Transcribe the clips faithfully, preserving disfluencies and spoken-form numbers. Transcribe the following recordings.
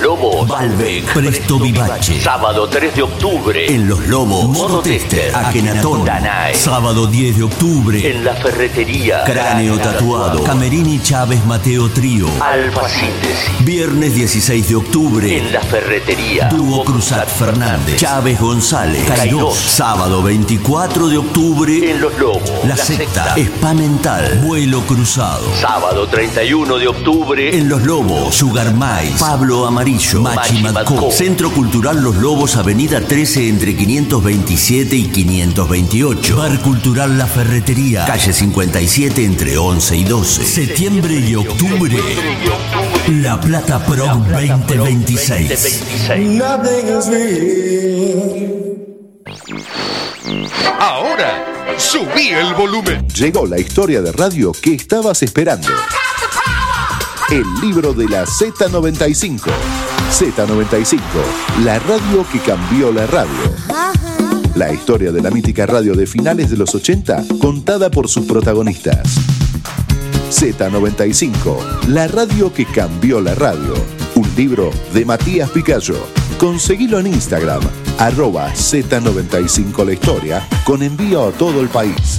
Lobos, Balbec, Presto Vivace. Sábado tres de octubre. En Los Lobos, Modo Tester, Akhenaton. Danae. Sábado diez de octubre. En la ferretería. Cráneo Tatuado. Camerini Chávez Mateo Trío. Alfa Síntesis. Viernes dieciséis de octubre. En la ferretería. Dúo Cruzat Fernández. Chávez González. Kairos. Sábado veinticuatro de octubre. En Los Lobos. La, la secta. Spa Mental. Vuelo Cruzado. Sábado treinta y uno de octubre. En Los Lobos. Sugar Mais. Pablo Amarillo. Machi Matco. Centro Cultural Los Lobos, Avenida trece entre quinientos veintisiete y quinientos veintiocho. Bar Cultural La Ferretería. Calle cincuenta y siete entre once y doce. Septiembre y octubre. La Plata Pro veinte veintiséis. Ahora, subí el volumen. Llegó la historia de radio que estabas esperando. El libro de la Z noventa y cinco. Z noventa y cinco, la radio que cambió la radio. La historia de la mítica radio de finales de los ochenta, contada por sus protagonistas. Z noventa y cinco, la radio que cambió la radio. Un libro de Matías Picayo. Conseguilo en Instagram, arroba Z noventa y cinco la historia, con envío a todo el país.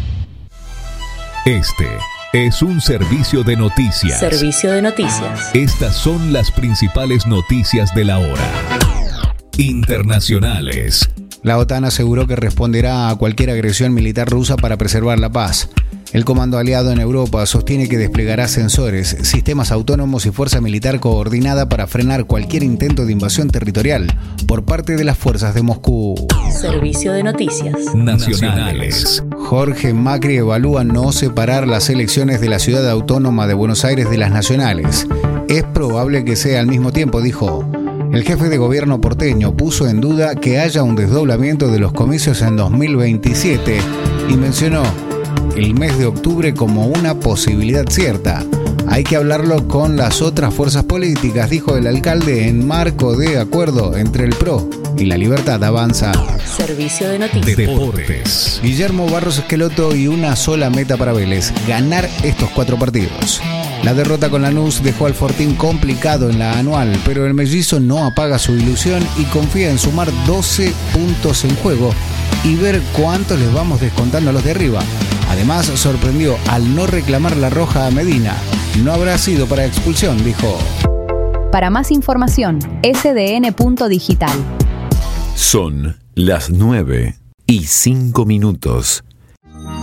Este es un servicio de noticias. Servicio de noticias. Estas son las principales noticias de la hora. Internacionales. La OTAN aseguró que responderá a cualquier agresión militar rusa para preservar la paz. El comando aliado en Europa sostiene que desplegará sensores, sistemas autónomos y fuerza militar coordinada para frenar cualquier intento de invasión territorial por parte de las fuerzas de Moscú. Servicio de noticias nacionales. Jorge Macri evalúa no separar las elecciones de la Ciudad Autónoma de Buenos Aires de las nacionales. Es probable que sea al mismo tiempo, dijo. El jefe de gobierno porteño puso en duda que haya un desdoblamiento de los comicios en dos mil veintisiete y mencionó el mes de octubre como una posibilidad cierta. Hay que hablarlo con las otras fuerzas políticas, dijo el alcalde, en marco de acuerdo entre el P R O y La Libertad Avanza. Servicio de noticias. Deportes. Guillermo Barros Esqueloto y una sola meta para Vélez: ganar estos cuatro partidos. La derrota con Lanús dejó al Fortín complicado en la anual, pero el mellizo no apaga su ilusión y confía en sumar doce puntos en juego y ver cuántos les vamos descontando a los de arriba. Además, sorprendió al no reclamar la roja a Medina. No habrá sido para expulsión, dijo. Para más información, ese de ene punto digital. Son las nueve y cinco minutos.